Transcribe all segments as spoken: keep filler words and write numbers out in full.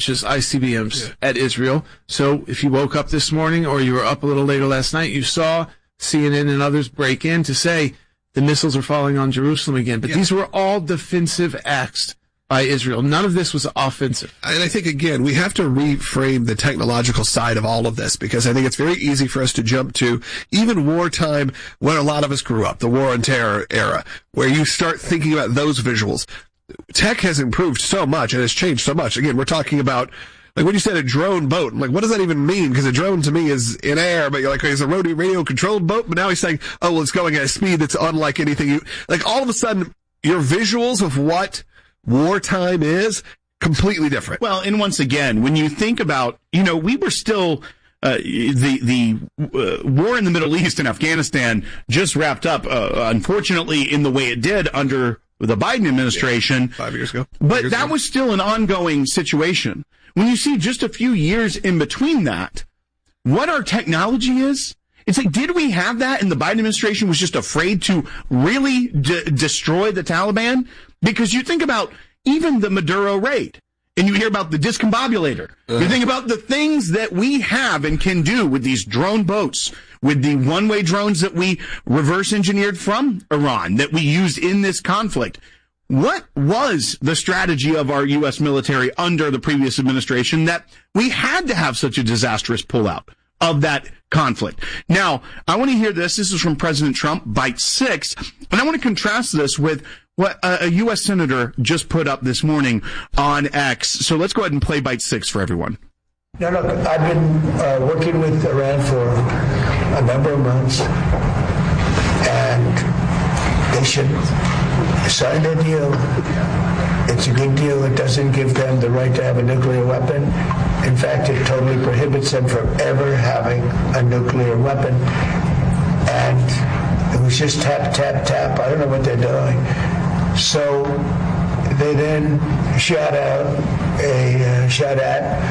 launches I C B Ms yeah. at Israel. So if you woke up this morning or you were up a little later last night, you saw C N N and others break in to say the missiles are falling on Jerusalem again. But yeah. these were all defensive acts by Israel. None of this was offensive. And I think, again, we have to reframe the technological side of all of this, because I think it's very easy for us to jump to even wartime, when a lot of us grew up, the War on Terror era, where you start thinking about those visuals. Tech has improved so much and has changed so much. Again, we're talking about, like when you said a drone boat, I'm like, what does that even mean? Because a drone to me is in air, but you're like, it's a radio controlled boat. But now he's saying, oh, well, it's going at a speed that's unlike anything you, like all of a sudden, your visuals of what wartime is completely different. Well, and once again, when you think about, you know, we were still, uh, the, the, uh, war in the Middle East and Afghanistan just wrapped up, uh, unfortunately in the way it did under the Biden administration. Yeah, five years ago. But years that ago. was still an ongoing situation. When you see just a few years in between that, what our technology is, it's like, did we have that and the Biden administration was just afraid to really d- destroy the Taliban? Because you think about even the Maduro raid, and you hear about the discombobulator. Uh. You think about the things that we have and can do with these drone boats, with the one-way drones that we reverse engineered from Iran, that we used in this conflict. What was the strategy of our U S military under the previous administration that we had to have such a disastrous pullout of that conflict? Now, I want to hear this. This is from President Trump, bite six, and I want to contrast this with what a U S senator just put up this morning on X. So let's go ahead and play bite six for everyone. No, look, I've been uh, working with Iran for a number of months, and they should sign a deal. It's a good deal. It doesn't give them the right to have a nuclear weapon. In fact, it totally prohibits them from ever having a nuclear weapon. And it was just tap, tap, tap. I don't know what they're doing. So they then shot out a uh, shot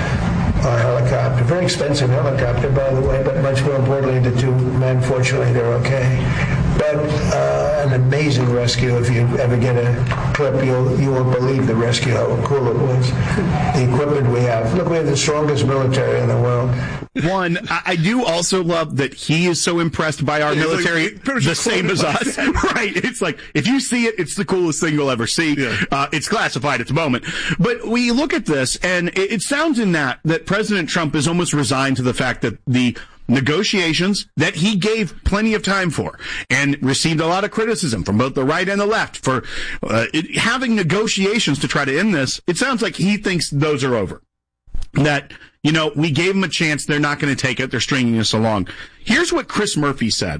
at our helicopter, very expensive helicopter, by the way, but much more importantly, the two men, fortunately, they're okay. But uh, an amazing rescue. If you ever get a clip, you'll you won't believe the rescue, how cool it was. The equipment we have. Look, we have the strongest military in the world. One, I do also love that he is so impressed by our yeah, military, like, the same as us. Right. It's like, if you see it, it's the coolest thing you'll ever see. Yeah. Uh, it's classified at the moment. But we look at this, and it, it sounds in that, that President Trump is almost resigned to the fact that the negotiations that he gave plenty of time for and received a lot of criticism from both the right and the left for uh, it, having negotiations to try to end this, it sounds like he thinks those are over. That, you know, we gave them a chance. They're not going to take it. They're stringing us along. Here's what Chris Murphy said,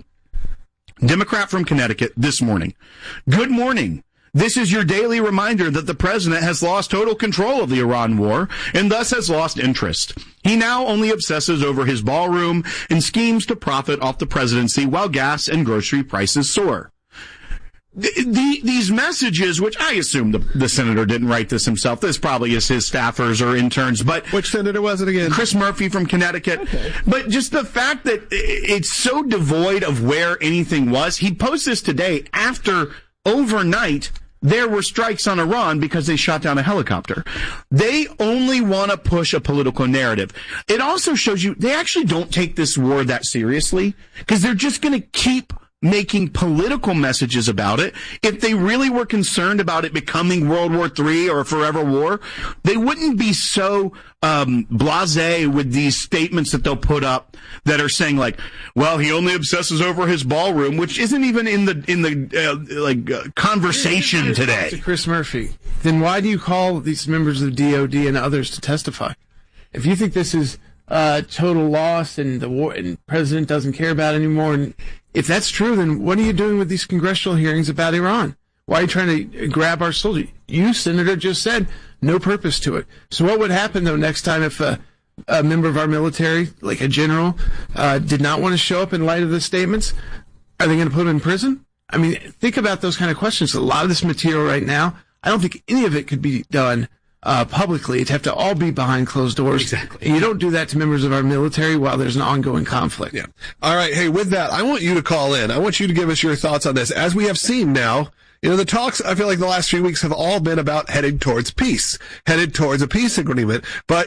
Democrat from Connecticut, this morning. Good morning. This is your daily reminder that the president has lost total control of the Iran war and thus has lost interest. He now only obsesses over his ballroom and schemes to profit off the presidency while gas and grocery prices soar. The, the, these messages, which I assume the, the senator didn't write this himself. This probably is his staffers or interns. But which senator was it again? Chris Murphy from Connecticut. Okay. But just the fact that it's so devoid of where anything was. He posts this today after overnight there were strikes on Iran because they shot down a helicopter. They only want to push a political narrative. It also shows you they actually don't take this war that seriously because they're just going to keep making political messages about it. If they really were concerned about it becoming World War Three or a forever war, they wouldn't be so um blasé with these statements that they'll put up that are saying like, well, he only obsesses over his ballroom, which isn't even in the in the uh, like uh, conversation today. To Chris Murphy, then why do you call these members of D O D and others to testify? If you think this is uh total loss and the war and the president doesn't care about it anymore, and if that's true, then what are you doing with these congressional hearings about Iran? Why are you trying to grab our soldiers? You, Senator, just said no purpose to it. So what would happen, though, next time if a, a member of our military, like a general, uh, did not want to show up in light of the statements? Are they going to put him in prison? I mean, think about those kind of questions. A lot of this material right now, I don't think any of it could be done Uh, publicly. It'd have to all be behind closed doors. Exactly. And you don't do that to members of our military while there's an ongoing conflict. Yeah. All right. Hey, with that, I want you to call in. I want you to give us your thoughts on this. As we have seen now, you know, the talks, I feel like the last few weeks have all been about headed towards peace, headed towards a peace agreement. But